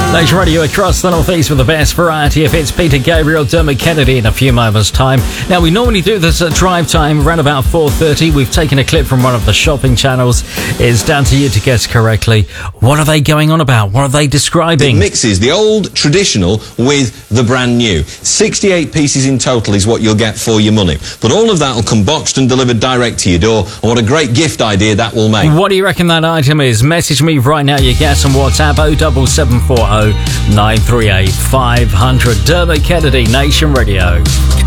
Nation Radio across the Northeast with the best variety of hits. Peter Gabriel, Dermot Kennedy in a few moments' time. Now, we normally do this at drive time around about 4:30. We've taken a clip from one of the shopping channels. It's down to you to guess correctly. What are they going on about? What are they describing? It mixes the old traditional with the brand new. 68 pieces in total is what you'll get for your money. But all of that will come boxed and delivered direct to your door. And what a great gift idea that will make. What do you reckon that item is? Message me right now your guess on WhatsApp 07740 938 500. Dermot Kennedy, Nation Radio.